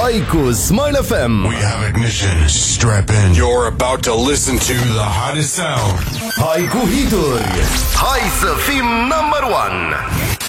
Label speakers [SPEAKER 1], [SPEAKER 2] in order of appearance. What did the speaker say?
[SPEAKER 1] Hai cu Smile FM.
[SPEAKER 2] We have ignition. Strap in.
[SPEAKER 3] You're about to listen to
[SPEAKER 2] The hottest sound.
[SPEAKER 1] Hai cu hituri. Hai să fim number one.